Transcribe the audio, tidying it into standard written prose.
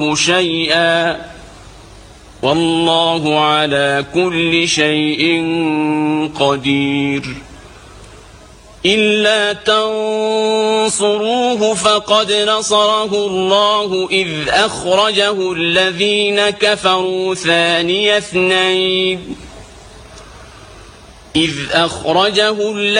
شيئا والله على كل شيء قدير إلا تنصروه فقد نصره الله إذ أخرجه الذين كفروا ثاني اثنين